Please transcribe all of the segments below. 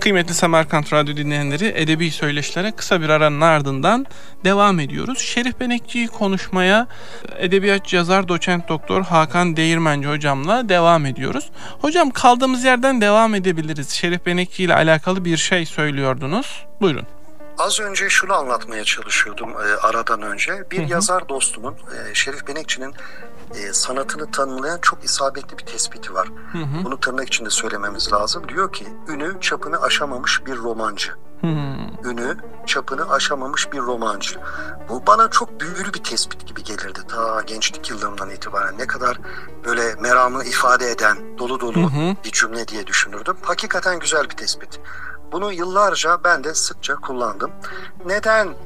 Kıymetli Semerkant Radyo dinleyenleri, edebi söyleşilere kısa bir aranın ardından devam ediyoruz. Şerif Benekçi'yi konuşmaya edebiyatçı, yazar, doçent doktor Hakan Değirmenci hocamla devam ediyoruz. Hocam, kaldığımız yerden devam edebiliriz. Şerif Benekçi ile alakalı bir şey söylüyordunuz. Buyurun. Az önce şunu anlatmaya çalışıyordum aradan önce. Bir yazar dostumun, Şerif Benekçi'nin sanatını tanımlayan çok isabetli bir tespiti var. Bunu tırnak içinde söylememiz lazım. Diyor ki, ünü çapını aşamamış bir romancı. Ünü çapını aşamamış bir romancı. Bu bana çok büyülü bir tespit gibi gelirdi ta gençlik yıllarımdan itibaren. Ne kadar böyle meramını ifade eden dolu dolu bir cümle diye düşünürdüm. Hakikaten güzel bir tespit. Bunu yıllarca ben de sıkça kullandım. Neden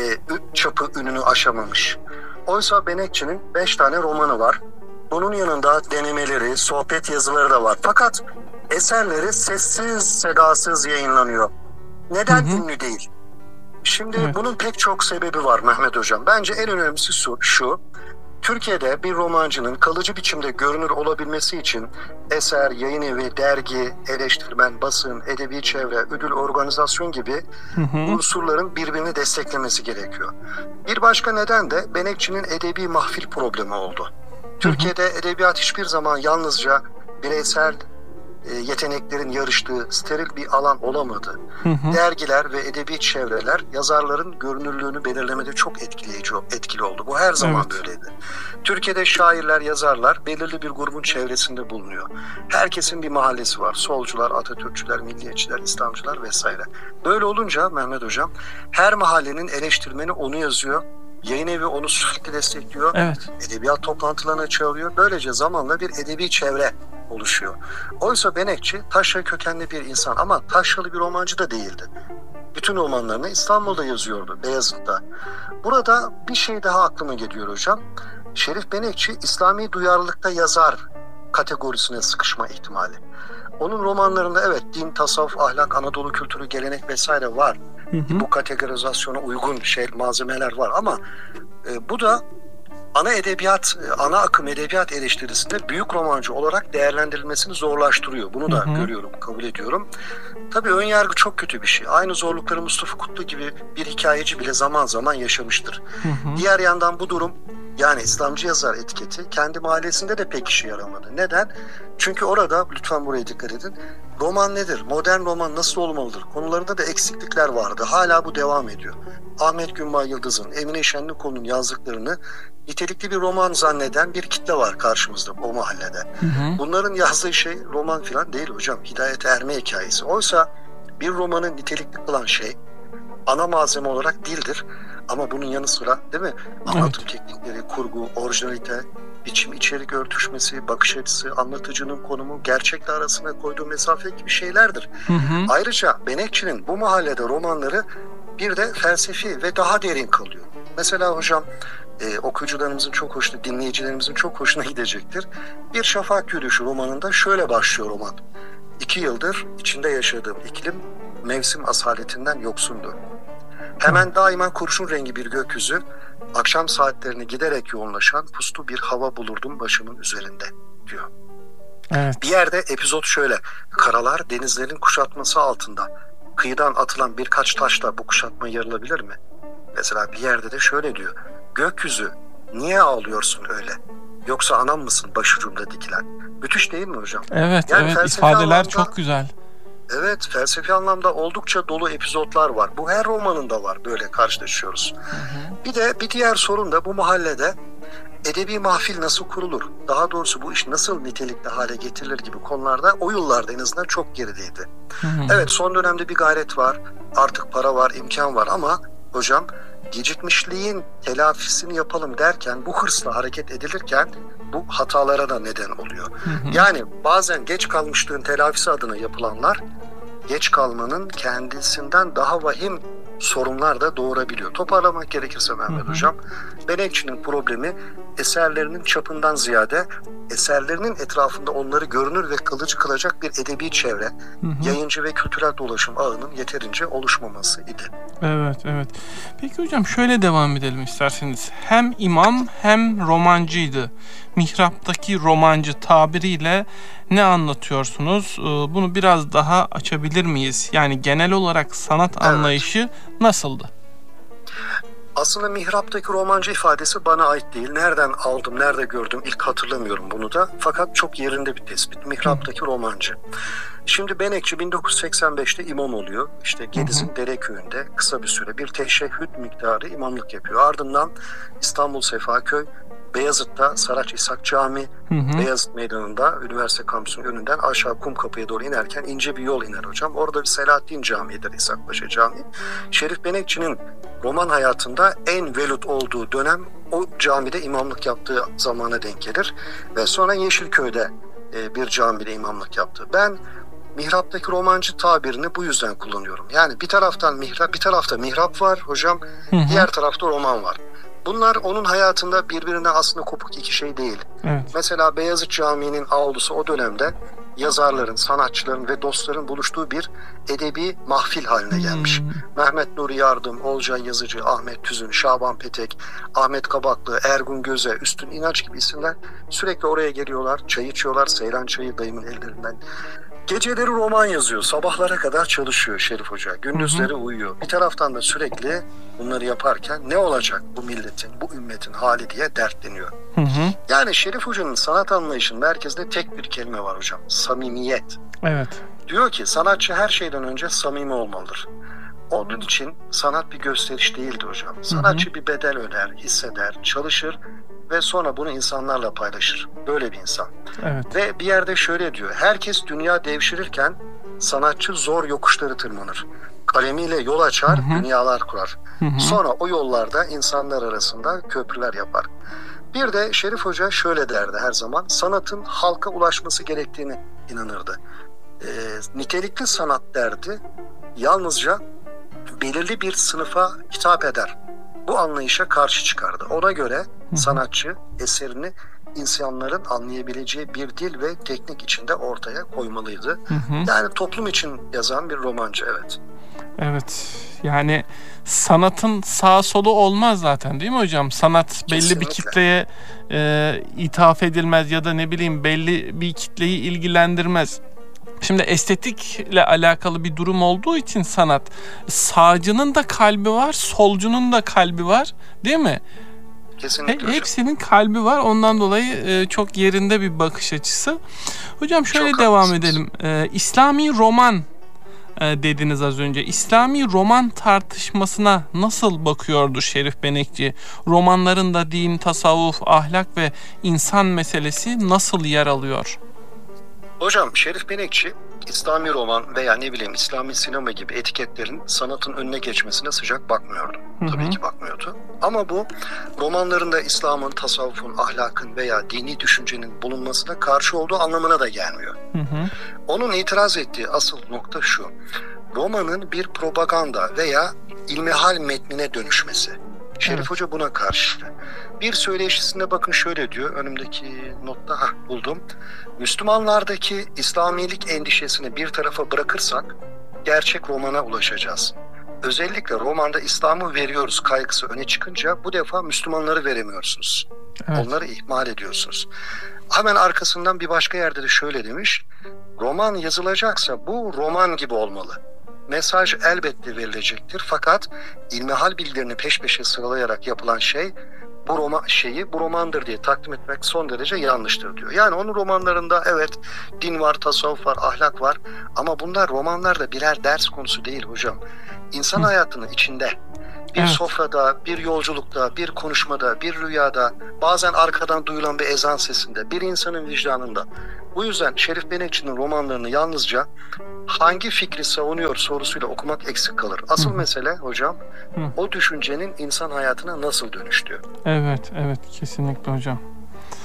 çapı ününü aşamamış? Oysa Benekçi'nin 5 tane romanı var. Bunun yanında denemeleri, sohbet yazıları da var. Fakat eserleri sessiz sedasız yayınlanıyor. Neden ünlü değil? Şimdi bunun pek çok sebebi var Mehmet Hocam. Bence en önemlisi şu. Türkiye'de bir romancının kalıcı biçimde görünür olabilmesi için eser, yayın evi, dergi, eleştirmen, basın, edebi çevre, ödül organizasyon gibi unsurların birbirini desteklemesi gerekiyor. Bir başka neden de Benekçi'nin edebi mahfil problemi oldu. Türkiye'de edebiyat hiçbir zaman yalnızca bireysel yeteneklerin yarıştığı steril bir alan olamadı. Dergiler ve edebi çevreler yazarların görünürlüğünü belirlemede çok etkili oldu. Bu her zaman böyleydi. Türkiye'de şairler, yazarlar belirli bir grubun çevresinde bulunuyor. Herkesin bir mahallesi var. Solcular, Atatürkçüler, milliyetçiler, İslamcılar vesaire. Böyle olunca Mehmet Hocam, her mahallenin eleştirmeni onu yazıyor. Yayın evi onu sürekli destekliyor. Edebiyat toplantılarına çağırıyor. Böylece zamanla bir edebi çevre oluşuyor. Oysa Benekçi taşra kökenli bir insan ama taşralı bir romancı da değildi. Bütün romanlarını İstanbul'da yazıyordu, Beyazıt'ta. Burada bir şey daha aklıma geliyor hocam. Şerif Benekçi İslami duyarlılıkta yazar kategorisine sıkışma ihtimali. Onun romanlarında din, tasavvuf, ahlak, Anadolu kültürü, gelenek vesaire var. Bu kategorizasyona uygun malzemeler var ama bu da ana akım edebiyat eleştirisinde büyük romancı olarak değerlendirilmesini zorlaştırıyor. Bunu da görüyorum, kabul ediyorum. Tabii önyargı çok kötü bir şey. Aynı zorlukları Mustafa Kutlu gibi bir hikayeci bile zaman zaman yaşamıştır. Diğer yandan bu durum, yani İslamcı yazar etiketi kendi mahallesinde de pek işe yaramadı. Neden? Çünkü orada, lütfen buraya dikkat edin, roman nedir? Modern roman nasıl olmalıdır? Konularında da eksiklikler vardı. Hala bu devam ediyor. Ahmet Günbay Yıldız'ın, Emine Şenlikoğlu'nun yazdıklarını nitelikli bir roman zanneden bir kitle var karşımızda o mahallede. Bunların yazdığı şey roman falan değil hocam. Hidayete erme hikayesi. Oysa bir romanı nitelikli kılan şey ana malzeme olarak dildir. Ama bunun yanı sıra değil mi? Anlatım teknikleri, kurgu, orijinalite, biçim, içerik örtüşmesi, bakış açısı, anlatıcının konumu, gerçekle arasına koyduğu mesafe gibi şeylerdir. Ayrıca Benekçi'nin bu mahallede romanları bir de felsefi ve daha derin kalıyor. Mesela hocam, okuyucularımızın çok hoşuna, dinleyicilerimizin çok hoşuna gidecektir. Bir Şafak Yürüyüşü romanında şöyle başlıyor roman. 2 yıldır içinde yaşadığım iklim mevsim asaletinden yoksundu. Hemen daima kurşun rengi bir gökyüzü, akşam saatlerine giderek yoğunlaşan puslu bir hava bulurdum başımın üzerinde diyor. Bir yerde epizod şöyle: karalar denizlerin kuşatması altında, kıyıdan atılan birkaç taşla bu kuşatma yarılabilir mi? Mesela bir yerde de şöyle diyor: gökyüzü, niye ağlıyorsun öyle? Yoksa anam mısın başucumda dikilen? Müthiş değil mi hocam? İfadeler çok güzel. Evet, felsefi anlamda oldukça dolu epizotlar var. Bu her romanında var, böyle karşılaşıyoruz. Bir diğer sorun da bu mahallede edebi mahfil nasıl kurulur? Daha doğrusu bu iş nasıl nitelikli hale getirilir gibi konularda o yıllarda en azından çok gerideydi. Evet, son dönemde bir gayret var. Artık para var, imkan var ama hocam, gecikmişliğin telafisini yapalım derken, bu hırsla hareket edilirken bu hatalara da neden oluyor. Yani bazen geç kalmışlığın telafisi adına yapılanlar, geç kalmanın kendisinden daha vahim sorunlar da doğurabiliyor. Toparlamak gerekirse Mehmet Hocam, Benekçi'nin problemi eserlerinin çapından ziyade eserlerinin etrafında onları görünür ve kalıcı kılacak bir edebi çevre, yayıncı ve kültürel dolaşım ağının yeterince oluşmaması idi. Evet, evet. Peki hocam şöyle devam edelim isterseniz. Hem imam hem romancıydı. Mihraptaki romancı tabiriyle ne anlatıyorsunuz? Bunu biraz daha açabilir miyiz? Yani genel olarak sanat anlayışı nasıldı? Aslında mihraptaki romancı ifadesi bana ait değil. Nereden aldım, nerede gördüm ilk hatırlamıyorum bunu da. Fakat çok yerinde bir tespit. Mihraptaki romancı. Şimdi Benekçi 1985'te imam oluyor. İşte Gediz'in Dereköy'ünde kısa bir süre bir teşehhüd miktarı imamlık yapıyor. Ardından İstanbul Sefaköy, Beyazıt'ta Saraç İshak Camii, Beyazıt Meydanı'nda üniversite kampüsünün önünden aşağı Kumkapı'ya doğru inerken ince bir yol iner hocam. Orada bir Selahaddin Camii'dir, İshak Paşa Camii. Şerif Benekçi'nin roman hayatında en velut olduğu dönem o camide imamlık yaptığı zamana denk gelir. Ve sonra Yeşilköy'de bir camide imamlık yaptı. Ben mihraptaki romancı tabirini bu yüzden kullanıyorum. Yani bir taraftan mihrap, bir tarafta mihrap var hocam, diğer tarafta roman var. Bunlar onun hayatında birbirinden aslında kopuk iki şey değil. Evet. Mesela Beyazıt Camii'nin avlusu o dönemde yazarların, sanatçıların ve dostların buluştuğu bir edebi mahfil haline gelmiş. Mehmet Nuri Yardım, Olcay Yazıcı, Ahmet Tüzün, Şaban Petek, Ahmet Kabaklı, Ergun Göze, Üstün İnanç gibi isimler sürekli oraya geliyorlar, çay içiyorlar, Seyran çayı dayımın ellerinden. Geceleri roman yazıyor, sabahlara kadar çalışıyor Şerif Hoca, gündüzleri uyuyor. Bir taraftan da sürekli bunları yaparken ne olacak bu milletin, bu ümmetin hali diye dertleniyor. Yani Şerif Hoca'nın sanat anlayışının merkezinde tek bir kelime var hocam, samimiyet. Evet. Diyor ki sanatçı her şeyden önce samimi olmalıdır. Onun için sanat bir gösteriş değildir hocam. Sanatçı bir bedel öder, hisseder, çalışır ve sonra bunu insanlarla paylaşır. Böyle bir insan. Evet. Ve bir yerde şöyle diyor. Herkes dünya devşirirken sanatçı zor yokuşları tırmanır. Kalemiyle yol açar, dünyalar kurar. Sonra o yollarda insanlar arasında köprüler yapar. Bir de Şerif Hoca şöyle derdi her zaman. Sanatın halka ulaşması gerektiğini inanırdı. Nitelikli sanat derdi yalnızca belirli bir sınıfa hitap eder. Bu anlayışa karşı çıkardı. Ona göre sanatçı eserini insanların anlayabileceği bir dil ve teknik içinde ortaya koymalıydı. Yani toplum için yazan bir romancı, evet. Evet. Yani sanatın sağ solu olmaz zaten değil mi hocam? Sanat belli Kesinlikle. bir kitleye ithaf edilmez ya da ne bileyim belli bir kitleyi ilgilendirmez. Şimdi estetikle alakalı bir durum olduğu için sanat, sağcının da kalbi var, solcunun da kalbi var, değil mi? Kesinlikle hocam. Hepsinin kalbi var. Ondan dolayı çok yerinde bir bakış açısı. Hocam şöyle Çok devam haklısınız. edelim. İslami roman dediniz az önce. İslami roman tartışmasına nasıl bakıyordu Şerif Benekçi? Romanlarında din, tasavvuf, ahlak ve insan meselesi nasıl yer alıyor? Hocam Şerif Benekçi İslami roman veya ne bileyim İslami sinema gibi etiketlerin sanatın önüne geçmesine sıcak bakmıyordu. Tabii ki bakmıyordu. Ama bu romanlarında İslam'ın, tasavvufun, ahlakın veya dini düşüncenin bulunmasına karşı olduğu anlamına da gelmiyor. Onun itiraz ettiği asıl nokta şu. Romanın bir propaganda veya ilmihal metnine dönüşmesi. Şerif Hoca buna karşı. Bir söyleşisinde bakın şöyle diyor. Önümdeki notta buldum. Müslümanlardaki İslamilik endişesini bir tarafa bırakırsak gerçek romana ulaşacağız. Özellikle romanda İslam'ı veriyoruz kaygısı öne çıkınca bu defa Müslümanları veremiyorsunuz. Evet. Onları ihmal ediyorsunuz. Hemen arkasından bir başka yerde de şöyle demiş. Roman yazılacaksa bu roman gibi olmalı. Mesaj elbette verilecektir fakat ilmihal bilgilerini peş peşe sıralayarak yapılan şey bu romandır diye takdim etmek son derece yanlıştır diyor. Yani onun romanlarında evet din var, tasavvuf var, ahlak var ama bunlar romanlarda birer ders konusu değil hocam. İnsan hayatının içinde bir sofrada, bir yolculukta, bir konuşmada, bir rüyada, bazen arkadan duyulan bir ezan sesinde, bir insanın vicdanında. Bu yüzden Şerif Benekçi'nin romanlarını yalnızca hangi fikri savunuyor sorusuyla okumak eksik kalır. Asıl mesele hocam o düşüncenin insan hayatına nasıl dönüştüğü. Evet, kesinlikle hocam.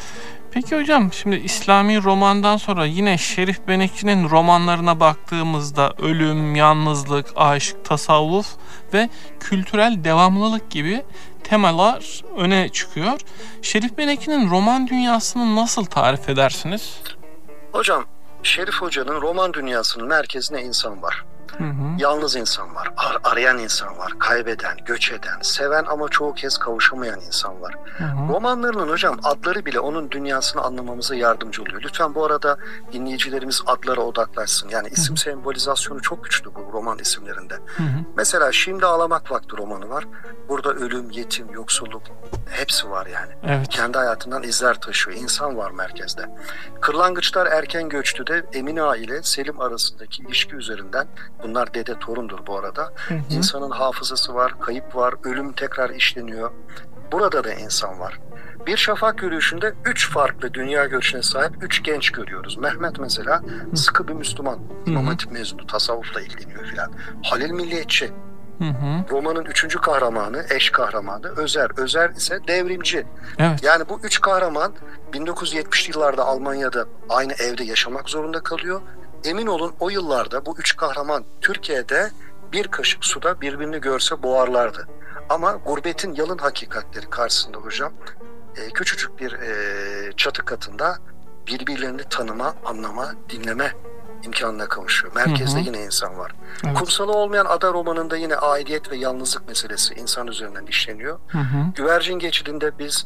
Peki hocam, şimdi İslami romandan sonra yine Şerif Benekçi'nin romanlarına baktığımızda ölüm, yalnızlık, aşk, tasavvuf ve kültürel devamlılık gibi temalar öne çıkıyor. Şerif Benekçi'nin roman dünyasını nasıl tarif edersiniz? Hocam, Şerif Hoca'nın roman dünyasının merkezine insan var. Yalnız insan var, arayan insan var, kaybeden, göç eden, seven ama çoğu kez kavuşamayan insan var. Romanlarının hocam adları bile onun dünyasını anlamamıza yardımcı oluyor. Lütfen bu arada dinleyicilerimiz adlara odaklaşsın. Yani isim sembolizasyonu çok güçlü bu roman isimlerinde. Mesela Şimdi Ağlamak Vakti romanı var. Burada ölüm, yetim, yoksulluk hepsi var yani. Evet. Kendi hayatından izler taşıyor. İnsan var merkezde. Kırlangıçlar Erken Göçtü'de Emine Ağa ile Selim arasındaki ilişki üzerinden, bunlar dede torundur bu arada. İnsanın hafızası var, kayıp var, ölüm tekrar işleniyor. Burada da insan var. Bir Şafak Yürüyüşü'nde 3 farklı dünya görüşüne sahip 3 genç görüyoruz. Mehmet mesela sıkı bir Müslüman, İmam Hatip mezunu, tasavvufla ilgileniyor filan. Halil milliyetçi. Romanın 3. kahramanı, eş kahramanı Özer. Özer ise devrimci. Evet. Yani bu 3 kahraman 1970'li yıllarda Almanya'da aynı evde yaşamak zorunda kalıyor. Emin olun o yıllarda bu 3 kahraman Türkiye'de bir kaşık suda birbirini görse boğarlardı. Ama gurbetin yalın hakikatleri karşısında hocam küçücük bir çatı katında birbirlerini tanıma, anlama, dinleme imkanına kavuşuyor. Merkezde yine insan var. Evet. Kumsalı Olmayan Ada romanında yine aidiyet ve yalnızlık meselesi insan üzerinden işleniyor. Güvercin Geçidi'nde biz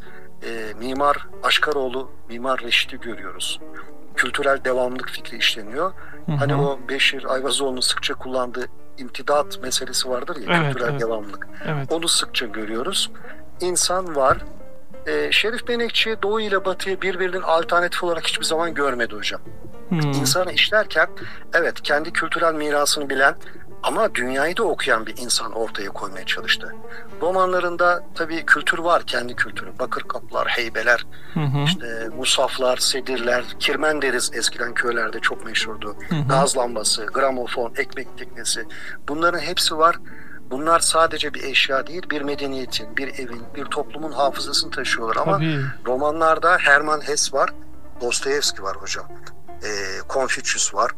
Mimar Aşkaroğlu, Mimar Reşit'i görüyoruz. Kültürel devamlılık fikri işleniyor. Hani o Beşir Ayvazoğlu'nun sıkça kullandığı imtidat meselesi vardır ya, Evet, kültürel evet. devamlılık. Evet. Onu sıkça görüyoruz. İnsan var. Şerif Benekçi Doğu ile Batı'yı birbirinin alternatif olarak hiçbir zaman görmedi hocam. İnsanı işlerken evet kendi kültürel mirasını bilen ama dünyayı da okuyan bir insan ortaya koymaya çalıştı. Romanlarında tabii kültür var, kendi kültürü. Bakır kaplar, heybeler, işte musaflar, sedirler, kirmen deriz eskiden köylerde çok meşhurdu. Gaz lambası, gramofon, ekmek teknesi. Bunların hepsi var. Bunlar sadece bir eşya değil, bir medeniyetin, bir evin, bir toplumun hafızasını taşıyorlar. Ama Tabii. romanlarda Hermann Hesse var, Dostoyevski var hocam. Confucius var,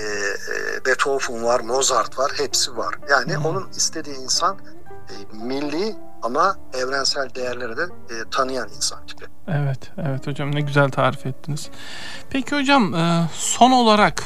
Beethoven var, Mozart var, hepsi var. Yani onun istediği insan milli ama evrensel değerleri de tanıyan insan tipi. Evet, evet hocam, ne güzel tarif ettiniz. Peki hocam, son olarak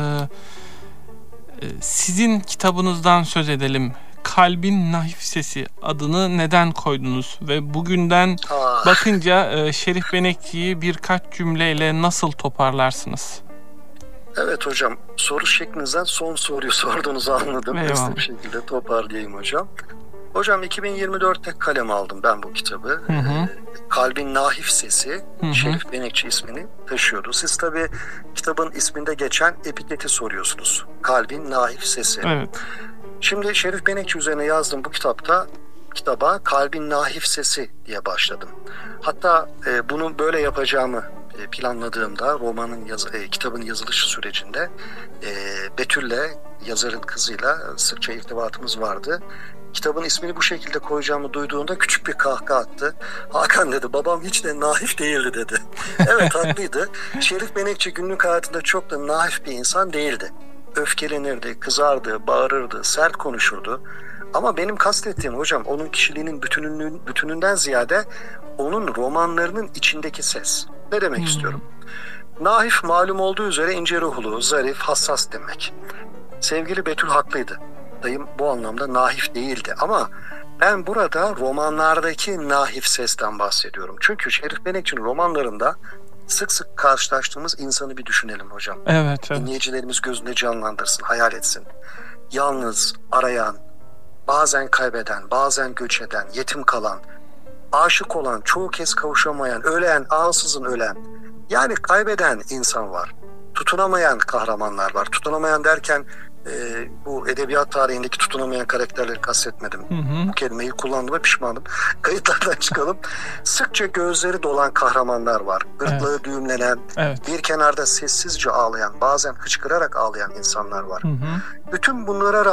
sizin kitabınızdan söz edelim. Kalbin Naif Sesi adını neden koydunuz ve bugünden bakınca Şerif Benekçi'yi birkaç cümleyle nasıl toparlarsınız? Evet hocam, soru şeklinizden son soruyu sorduğunuzu anladım. Eyvallah. Hızlı bir şekilde toparlayayım hocam. Hocam 2024'te kaleme aldım ben bu kitabı. Kalbin Naif Sesi, Şerif Benekçi ismini taşıyordu. Siz tabii kitabın isminde geçen epiteti soruyorsunuz. Kalbin Naif Sesi. Evet. Şimdi Şerif Benekçi üzerine yazdım bu kitaba Kalbin Naif Sesi diye başladım. Hatta bunu böyle yapacağımı planladığımda kitabın yazılış sürecinde Betül'le, yazarın kızıyla sıkça irtibatımız vardı. Kitabın ismini bu şekilde koyacağımı duyduğunda küçük bir kahkaha attı. Hakan dedi, babam hiç de naif değildi dedi. Evet, haklıydı. Şerif Benekçi günlük hayatında çok da naif bir insan değildi. Öfkelenirdi, kızardı, bağırırdı, sert konuşurdu. Ama benim kastettiğim hocam onun kişiliğinin bütününden ziyade onun romanlarının içindeki ses. Ne demek istiyorum? Naif malum olduğu üzere ince ruhlu, zarif, hassas demek. Sevgili Betül haklıydı. Dayım bu anlamda naif değildi ama ben burada romanlardaki naif sesten bahsediyorum. Çünkü Şerif Benekçi'nin romanlarında sık sık karşılaştığımız insanı bir düşünelim hocam. Evet. Dinleyicilerimiz gözünde canlandırsın, hayal etsin. Yalnız, arayan, bazen kaybeden, bazen göç eden, yetim kalan, aşık olan, çoğu kez kavuşamayan, ölen, ansızın ölen. Yani kaybeden insan var. Tutunamayan kahramanlar var. Tutunamayan derken bu edebiyat tarihindeki tutunamayan karakterleri kastetmedim. Bu kelimeyi kullandığıma pişmanım. Kayıtlardan çıkalım. Sıkça gözleri dolan kahramanlar var. Gırtlağı düğümlenen, bir kenarda sessizce ağlayan, bazen hıçkırarak ağlayan insanlar var. Bütün bunlara